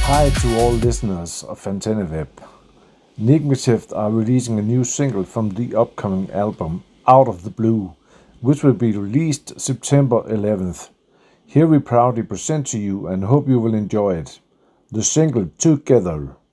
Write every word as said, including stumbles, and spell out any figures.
Hi to all listeners of Antenna Nigmative are releasing a new single from the upcoming album Out of the Blue, which will be released September eleventh. Here we proudly present to you and hope you will enjoy it. The single Together.